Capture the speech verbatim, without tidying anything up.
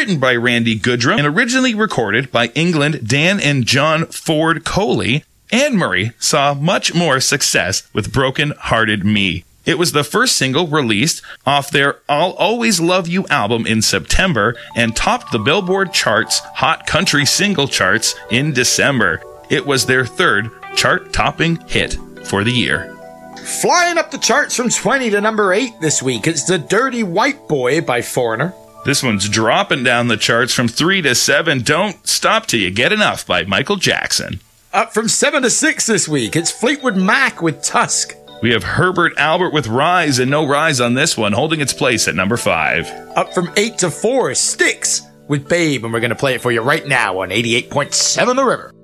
written by Randy Goodrum and originally recorded by England Dan and John Ford Coley, Anne Murray saw much more success with Broken Hearted Me. It was the first single released off their I'll Always Love You album in September and topped the Billboard charts Hot Country Single charts in December. It was their third chart-topping hit for the year. Flying up the charts from twenty to number eight this week, it's The Dirty White Boy by Foreigner. This one's dropping down the charts from three to seven. Don't Stop Till You Get Enough by Michael Jackson. Up from seven to six this week, it's Fleetwood Mac with Tusk. We have Herbert Albert with Rise, and no rise on this one, holding its place at number five. Up from eight to four, Styx with Babe, and we're going to play it for you right now on eighty-eight point seven The River.